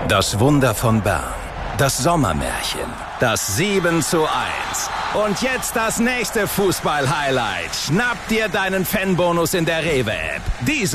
Das Wunder von Bern. Das Sommermärchen. Das 7:1. Und jetzt das nächste Fußball-Highlight. Schnapp dir deinen Fanbonus in der Rewe-App.